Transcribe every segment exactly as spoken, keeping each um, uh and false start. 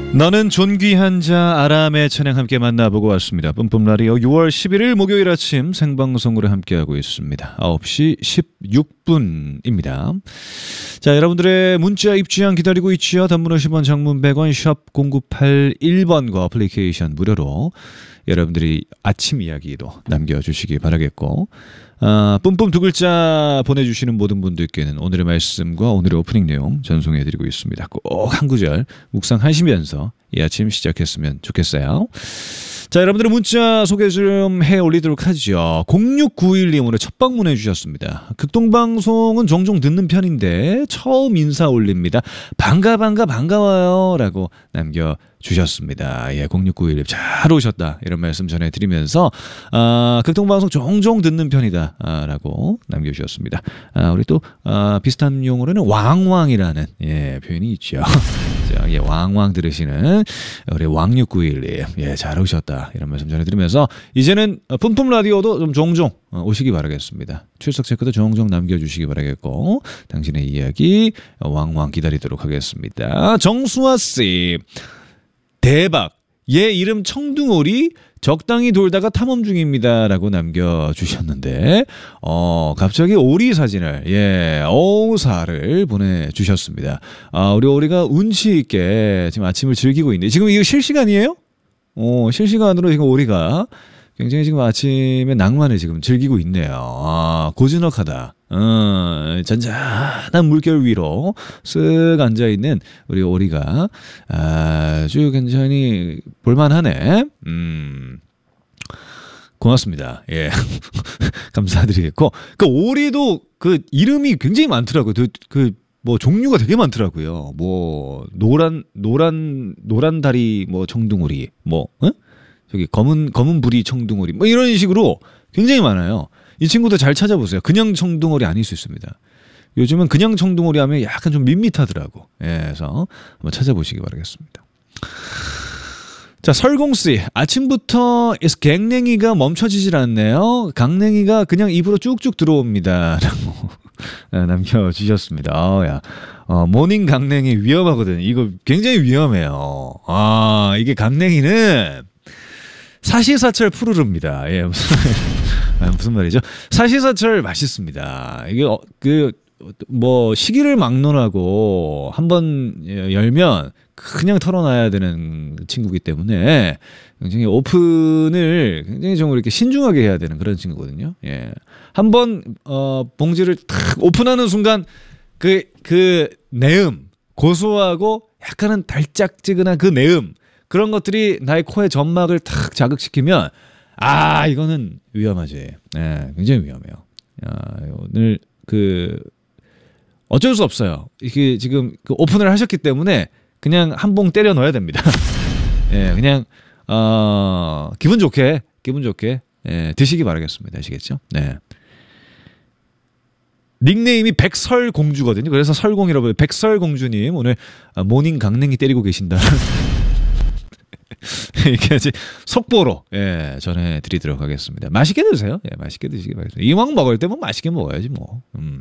너는 존귀한 자 아람의 찬양 함께 만나보고 왔습니다. 뿜뿜 라디오 유월 십일일 목요일 아침 생방송으로 함께하고 있습니다. 아홉 시 십육 분입니다. 자, 여러분들의 문자 입주양 기다리고 있지요. 단문 오십 원, 장문 백 원, 샵 공구팔일 번과 어플리케이션 무료로 여러분들이 아침 이야기도 남겨주시기 바라겠고, 아, 뿜뿜 두 글자 보내주시는 모든 분들께는 오늘의 말씀과 오늘의 오프닝 내용 전송해드리고 있습니다. 꼭 한 구절 묵상하시면서 이 아침 시작했으면 좋겠어요. 자, 여러분들의 문자 소개 좀 해 올리도록 하죠. 공육구일 님 오늘 첫 방문해 주셨습니다. 극동방송은 종종 듣는 편인데 처음 인사 올립니다. 반가 반가 반가워요 라고 남겨주셨습니다. 예, 공육구일 님 잘 오셨다 이런 말씀 전해드리면서 아, 극동방송 종종 듣는 편이다 아, 라고 남겨주셨습니다. 아, 우리 또 아, 비슷한 용어로는 왕왕이라는 예, 표현이 있죠. 자, 예, 왕왕 들으시는 우리 왕육구일 님 예, 잘 오셨다 이런 말씀 전해드리면서 이제는 뿜뿜 라디오도 좀 종종 오시기 바라겠습니다. 출석 체크도 종종 남겨주시기 바라겠고 당신의 이야기 왕왕 기다리도록 하겠습니다. 정수아씨 대박 얘 이름 청둥오리 적당히 돌다가 탐험 중입니다 라고 남겨주셨는데 어 갑자기 오리 사진을 예 오사를 보내주셨습니다. 아, 우리 오리가 운치 있게 지금 아침을 즐기고 있는데 지금 이거 실시간이에요? 어 실시간으로 지금 오리가 굉장히 지금 아침에 낭만을 지금 즐기고 있네요. 아, 고즈넉하다. 어, 잔잔한 물결 위로 쓱 앉아있는 우리 오리가 아주 굉장히 볼만하네. 음, 고맙습니다. 예. 감사드리겠고. 그 오리도 그 이름이 굉장히 많더라고요. 그, 그, 뭐 종류가 되게 많더라고요. 뭐, 노란, 노란, 노란 다리 뭐 청둥오리, 뭐, 응? 저기 검은 검은 부리 청둥오리 뭐 이런 식으로 굉장히 많아요. 이 친구도 잘 찾아보세요. 그냥 청둥오리 아닐 수 있습니다. 요즘은 그냥 청둥오리 하면 약간 좀 밋밋하더라고. 예, 그래서 한번 찾아보시기 바라겠습니다. 자, 설공씨 아침부터 갱냉이가 멈춰지질 않네요. 강냉이가 그냥 입으로 쭉쭉 들어옵니다. 라고 남겨주셨습니다. 어, 야. 어, 모닝 강냉이 위험하거든. 이거 굉장히 위험해요. 아, 이게 강냉이는 사시사철 푸르릅니다. 예, 무슨, 무슨 말이죠? 사시사철 맛있습니다. 이게, 어, 그, 뭐, 시기를 막론하고 한번 열면 그냥 털어놔야 되는 친구이기 때문에 굉장히 오픈을 굉장히 좀 이렇게 신중하게 해야 되는 그런 친구거든요. 예. 한번, 어, 봉지를 탁 오픈하는 순간 그, 그 내음, 고소하고 약간은 달짝지근한 그 내음, 그런 것들이 나의 코의 점막을 탁 자극시키면 아 이거는 위험하지. 네, 굉장히 위험해요. 아, 오늘 그 어쩔 수 없어요. 이게 지금 그 오픈을 하셨기 때문에 그냥 한 봉 때려 넣어야 됩니다. 예, 네, 그냥 어, 기분 좋게 기분 좋게 예, 드시기 바라겠습니다. 아시겠죠? 네. 닉네임이 백설공주거든요. 그래서 설공이라고 해요. 백설공주님 오늘 모닝 강냉이 때리고 계신다. 이렇게 아주 속보로 예, 전해드리도록 하겠습니다. 맛있게 드세요. 예, 맛있게 드시기 바랍니다. 이왕 먹을 때면 맛있게 먹어야지 뭐. 음.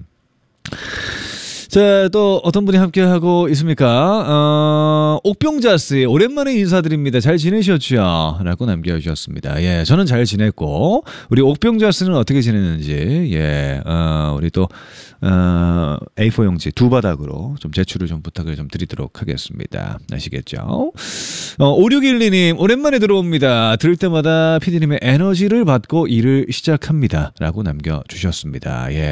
자, 또 어떤 분이 함께하고 있습니까? 어, 옥병자씨 오랜만에 인사드립니다. 잘 지내셨죠? 라고 남겨주셨습니다. 예, 저는 잘 지냈고 우리 옥병자씨는 어떻게 지냈는지 예, 어, 우리 또 어, 에이포 용지 두 바닥으로 좀 제출을 좀 부탁을 좀 드리도록 하겠습니다. 아시겠죠? 어, 오육일이 님 오랜만에 들어옵니다. 들을 때마다 피디님의 에너지를 받고 일을 시작합니다. 라고 남겨주셨습니다. 예.